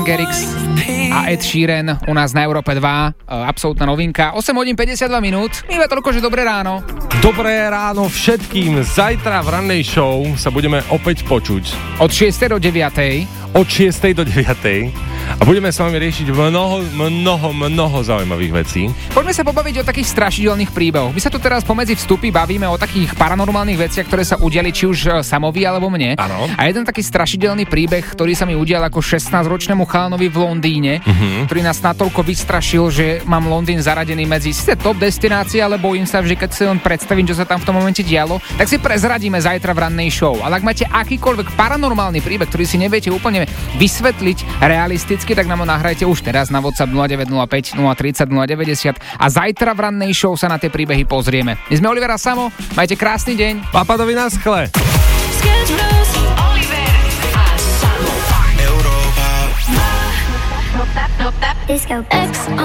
Martin Garrix a Ed Sheeran u nás na Európe 2. Absolútna novinka. 8 hodín 52 minút. Iba toľko, že dobré ráno. Dobré ráno všetkým. Zajtra v rannej show sa budeme opäť počuť. Od 6. do 9. Od 6. do 9. A budeme s vami riešiť mnoho zaujímavých vecí. Poďme sa pobaviť o takých strašidelných príbehoch. My sa tu teraz pomedzi vstupy bavíme o takých paranormálnych veciach, ktoré sa udiali či už Samovi alebo mne. Áno. A jeden taký strašidelný príbeh, ktorý sa mi udial ako 16-ročnému chalanovi v Londýne, ktorý nás natoľko vystrašil, že mám Londýn zaradený medzi síce top destinácie, ale bojím sa, že keď si len predstavím, čo sa tam v tom momente dialo, tak si prezradíme zajtra v rannej show. Ale ak máte akýkoľvek paranormálny príbeh, ktorý si neviete úplne vysvetliť realisticky, tak nám ho nahrajte už teraz na WhatsApp 0905 030 090 a zajtra v rannej show sa na tie príbehy pozrieme. My sme Oliver a Samo, majte krásny deň. Papadovi na skle. Oliver a Samo. Európa.